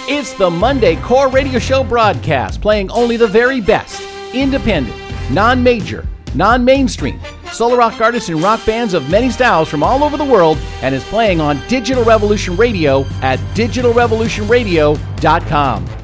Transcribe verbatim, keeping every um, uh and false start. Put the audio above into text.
It's the Monday Core Radio Show broadcast, playing only the very best, independent, non-major, non-mainstream, solo rock artists and rock bands of many styles from all over the world, and is playing on Digital Revolution Radio at digital revolution radio dot com.